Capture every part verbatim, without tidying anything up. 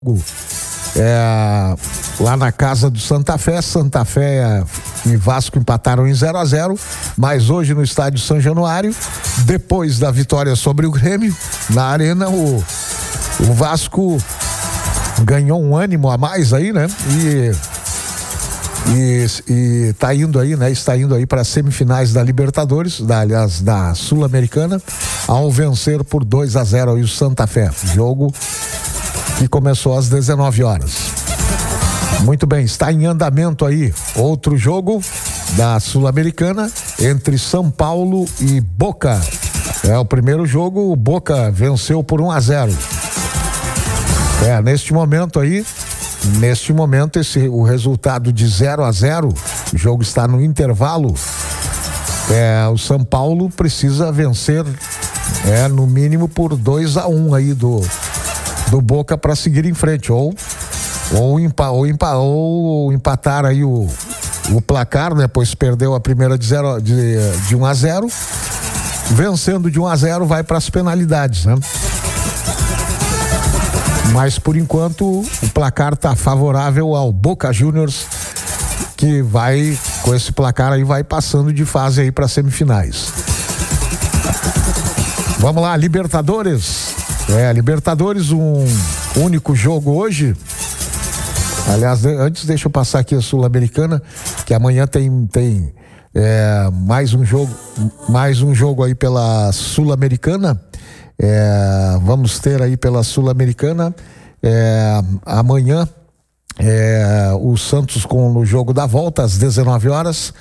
É, lá na casa do Santa Fé, Santa Fé e Vasco empataram em zero a zero, mas hoje no estádio São Januário, depois da vitória sobre o Grêmio, na arena, o, o Vasco ganhou um ânimo a mais aí, né? E, e, e tá indo aí, né? Está indo aí para as semifinais da Libertadores, da, aliás, da Sul-Americana, ao vencer por dois a zero aí o Santa Fé. Jogo que começou às dezenove horas. Muito bem, está em andamento aí outro jogo da Sul-Americana entre São Paulo e Boca. É o primeiro jogo, o Boca venceu por um a zero. É, neste momento aí, neste momento esse o resultado de zero a zero, o jogo está no intervalo. É, o São Paulo precisa vencer é no mínimo por dois a um aí do do Boca para seguir em frente, ou ou, empa, ou, empa, ou empatar aí o, o placar, né? Pois perdeu a primeira de, zero, de, de um a zero, vencendo de um a zero vai para as penalidades, né? Mas por enquanto o placar tá favorável ao Boca Juniors, que vai, com esse placar aí, vai passando de fase aí para semifinais. Vamos lá, Libertadores. É, Libertadores, um único jogo hoje. Aliás, antes deixa eu passar aqui a Sul-Americana, que amanhã tem, tem é, mais um jogo, mais um jogo aí pela Sul-Americana. É, vamos ter aí pela Sul-Americana é, amanhã é, o Santos com o jogo da volta às dezenove horas.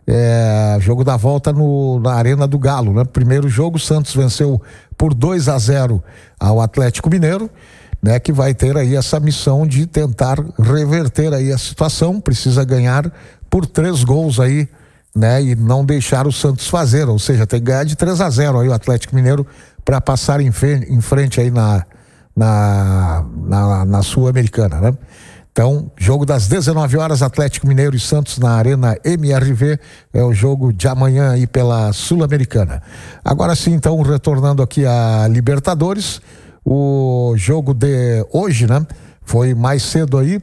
É, jogo da volta no, na Arena do Galo, né? Primeiro jogo, o Santos venceu por dois a zero ao Atlético Mineiro, né? Que vai ter aí essa missão de tentar reverter aí a situação, precisa ganhar por três gols aí, né? E não deixar o Santos fazer, ou seja, tem que ganhar de três a zero aí o Atlético Mineiro para passar em frente, em frente aí na, na, na, na Sul-Americana, né? Então, jogo das dezenove horas, Atlético Mineiro e Santos na Arena M R V, é o jogo de amanhã aí pela Sul-Americana. Agora sim, então, retornando aqui a Libertadores, o jogo de hoje, né? Foi mais cedo aí,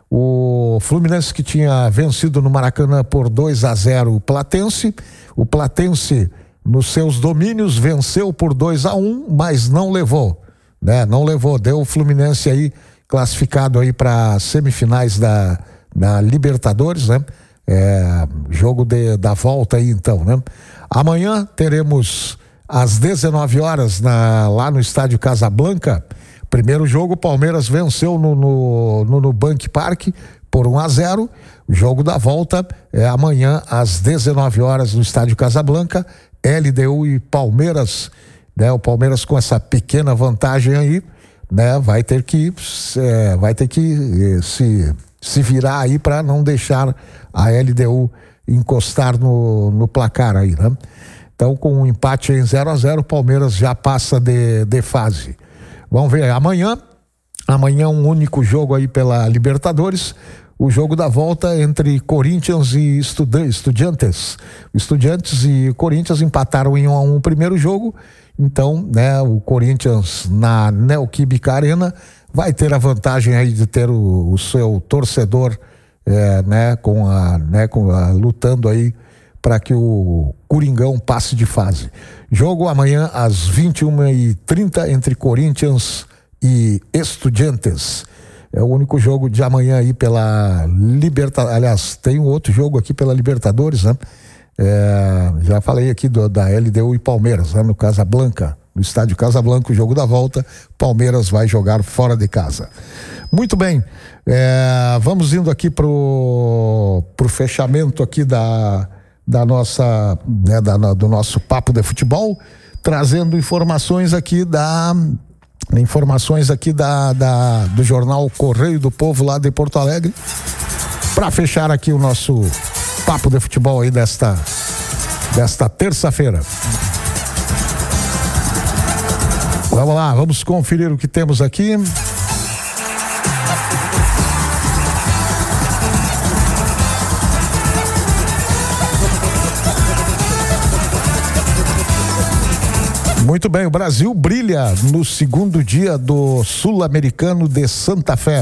o Fluminense que tinha vencido no Maracanã por dois a zero o Platense, o Platense nos seus domínios venceu por dois a um, mas não levou, né? Não levou, deu o Fluminense aí classificado aí para semifinais da, da Libertadores, né? É, jogo de, da volta aí então, né? Amanhã teremos às dezenove horas na, lá no estádio Casablanca. Primeiro jogo, o Palmeiras venceu no, no, no Nubank Park por um a zero. O jogo da volta é amanhã às dezenove horas no estádio Casablanca, L D U e Palmeiras, né? O Palmeiras com essa pequena vantagem aí, né, vai ter que é, vai ter que é, se, se virar aí para não deixar a L D U encostar no, no placar aí, né? Então, com um empate em zero a zero, o Palmeiras já passa de, de fase. Vamos ver amanhã, amanhã um único jogo aí pela Libertadores, o jogo da volta entre Corinthians e Estudiantes. Estudiantes e Corinthians empataram em um a um o primeiro jogo. Então, né, o Corinthians na Neoquímica Arena vai ter a vantagem aí de ter o, o seu torcedor, é, né, com a, né, com a, lutando aí para que o Coringão passe de fase. Jogo amanhã às vinte e uma e trinta entre Corinthians e Estudiantes. É o único jogo de amanhã aí pela Libertadores. Aliás, tem um outro jogo aqui pela Libertadores, né? É, já falei aqui do, da L D U e Palmeiras, né? No Casablanca, no estádio Casablanca, o jogo da volta, Palmeiras vai jogar fora de casa. Muito bem, é, vamos indo aqui pro, pro fechamento aqui da, da nossa, né, da, do nosso papo de futebol, trazendo informações aqui da informações aqui da, da do jornal Correio do Povo lá de Porto Alegre, para fechar aqui o nosso papo de futebol aí desta, desta terça-feira. Vamos lá, vamos conferir o que temos aqui. Muito bem, o Brasil brilha no segundo dia do Sul-Americano de Santa Fé.